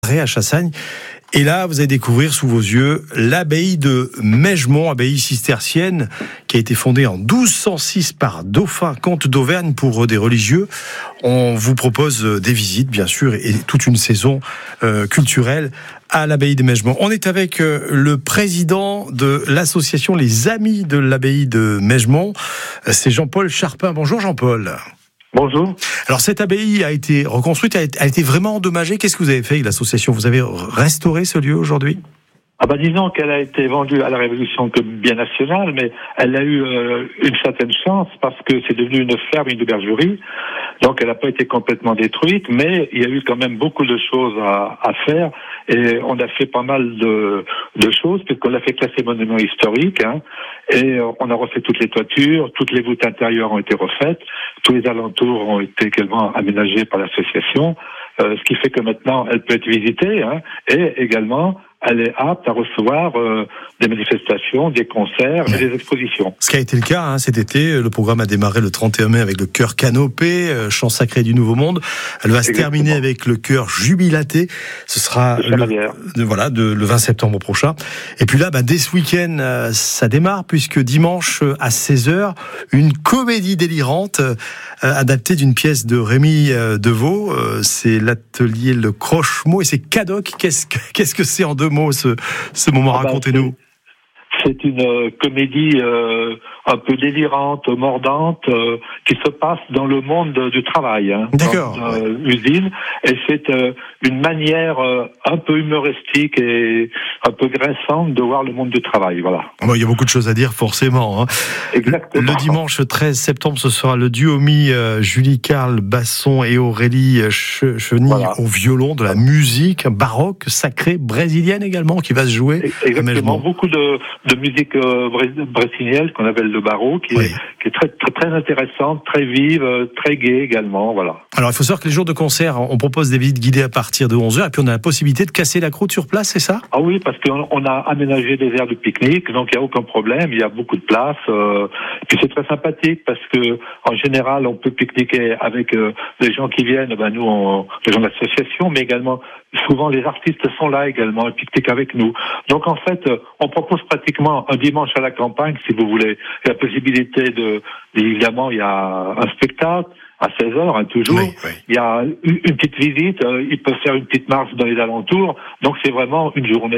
à Chassagne. Et là, vous allez découvrir sous vos yeux l'abbaye de Mègemont, abbaye cistercienne qui a été fondée en 1206 par Dauphin, comte d'Auvergne, pour des religieux. On vous propose des visites, bien sûr, et toute une saison culturelle à l'abbaye de Mègemont. On est avec le président de l'association Les Amis de l'abbaye de Mègemont. C'est Jean-Paul Charpin. Bonjour Jean-Paul. Bonjour. Alors cette abbaye a été reconstruite, elle a été vraiment endommagée. Qu'est-ce que vous avez fait avec l'association ? Vous avez restauré ce lieu aujourd'hui ? Disons qu'elle a été vendue à la Révolution comme bien national, mais elle a eu une certaine chance parce que c'est devenu une ferme, une aubergerie. Donc elle n'a pas été complètement détruite, mais il y a eu quand même beaucoup de choses à faire. Et on a fait pas mal de choses, puisqu'on l'a fait classer monument historique, et on a refait toutes les toitures, toutes les voûtes intérieures ont été refaites, tous les alentours ont été également aménagés par l'association, ce qui fait que maintenant elle peut être visitée, et également elle est apte à recevoir des manifestations, des concerts et des expositions. Ce qui a été le cas cet été. Le programme a démarré le 31 mai avec le chœur Canopée, chant sacré du Nouveau Monde. Elle va se terminer avec le chœur Jubilaté. Ce sera le 20 septembre prochain. Et puis là, dès ce week-end, ça démarre, puisque dimanche à 16h, une comédie délirante adaptée d'une pièce de Rémi Deveau. C'est l'atelier Le Croche-Mot et c'est Cadoc. Qu'est-ce que c'est en deux mots ce moment? Racontez-nous. C'est une comédie un peu délirante, mordante, qui se passe dans le monde du travail, D'accord. Dans l'usine, et c'est une manière un peu humoristique et un peu graissante de voir le monde du travail, voilà. Il y a beaucoup de choses à dire, forcément. Exactement. Le dimanche 13 septembre, ce sera le duo Julie Carl Basson et Aurélie Chenille au violon, de la musique baroque, sacrée, brésilienne également, qui va se jouer. Exactement, beaucoup de musique brésilienne qu'on appelle le barreau, qui est très, très, très intéressante, très vive, très gaie également, voilà. Alors, il faut savoir que les jours de concert, on propose des visites guidées à partir de 11h, et puis on a la possibilité de casser la croûte sur place, c'est ça ? Ah oui, parce qu'on a aménagé des aires de pique-nique, donc il n'y a aucun problème, il y a beaucoup de place, puis c'est très sympathique, parce que en général, on peut pique-niquer avec les gens qui viennent, nous, les gens de l'association, mais également, souvent les artistes sont là également, et pique-niquent avec nous. Donc en fait, on propose pratiquement un dimanche à la campagne, si vous voulez, la possibilité évidemment, il y a un spectacle à 16h, toujours. Oui. Il y a une petite visite, ils peuvent faire une petite marche dans les alentours. Donc c'est vraiment une journée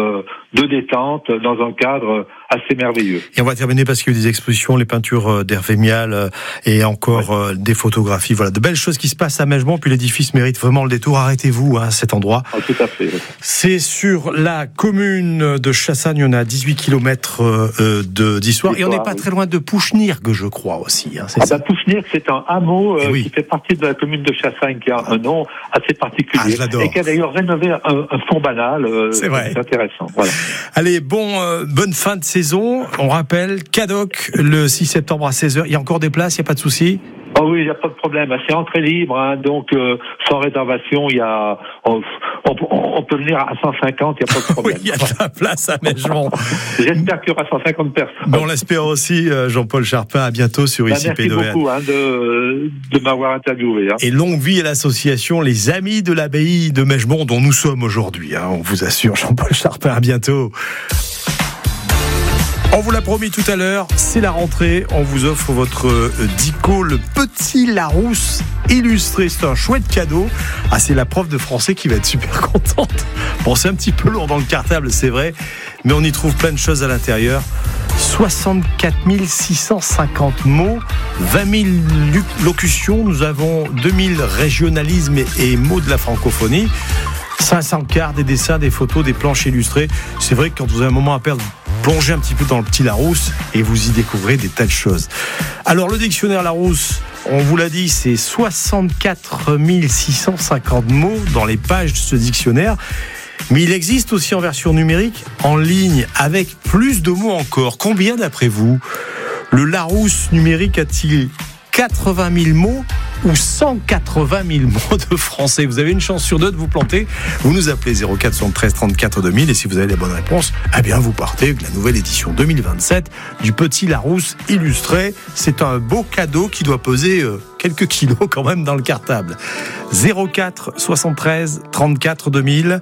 de détente dans un cadre assez merveilleux. Et on va terminer parce qu'il y a eu des expositions, les peintures d'Hervé Mial et encore des photographies. Voilà, de belles choses qui se passent à Mègemont. Puis l'édifice mérite vraiment le détour. Arrêtez-vous à cet endroit. Tout à fait. C'est sur la commune de Chassagne. On a 18 km d'histoire. Et on n'est pas très loin de Pouchnirgue, je crois aussi. Pouchnirgue, c'est un hameau qui fait partie de la commune de Chassagne, qui a un nom assez particulier. Et qui a d'ailleurs rénové un fond banal. C'est vrai. C'est intéressant. Voilà. Allez, bonne fin de saison. On rappelle, Cadoc, le 6 septembre à 16h. Il y a encore des places, il n'y a pas de souci ? Oh oui, il n'y a pas de problème. C'est entrée libre, donc sans réservation, on peut venir à 150, il n'y a pas de problème. Oui, il y a de la place à Mègemont. J'espère qu'il y aura 150 personnes. On l'espère aussi, Jean-Paul Charpin. À bientôt sur ICP d'Auvergne. Merci beaucoup de m'avoir interviewé. Et longue vie à l'association Les Amis de l'abbaye de Mègemont, dont nous sommes aujourd'hui. On vous assure, Jean-Paul Charpin, à bientôt. On vous l'a promis tout à l'heure, c'est la rentrée. On vous offre votre dico, le petit Larousse illustré. C'est un chouette cadeau. C'est la prof de français qui va être super contente. C'est un petit peu lourd dans le cartable, c'est vrai, mais on y trouve plein de choses à l'intérieur. 64 650 mots, 20 000 locutions. Nous avons 2000 régionalismes et mots de la francophonie. 500 cartes, des dessins, des photos, des planches illustrées. C'est vrai que quand vous avez un moment à perdre, plongez un petit peu dans le petit Larousse et vous y découvrez des tas de choses. Alors le dictionnaire Larousse, on vous l'a dit, c'est 64 650 mots dans les pages de ce dictionnaire. Mais il existe aussi en version numérique, en ligne, avec plus de mots encore. Combien d'après vous ? Le Larousse numérique a-t-il 80 000 mots ou 180 000 mots de français? Vous avez une chance sur deux de vous planter. Vous nous appelez 04 73 34 2000 et si vous avez les bonnes réponses, vous partez avec la nouvelle édition 2027 du Petit Larousse illustré. C'est un beau cadeau qui doit peser quelques kilos quand même dans le cartable. 04 73 34 2000.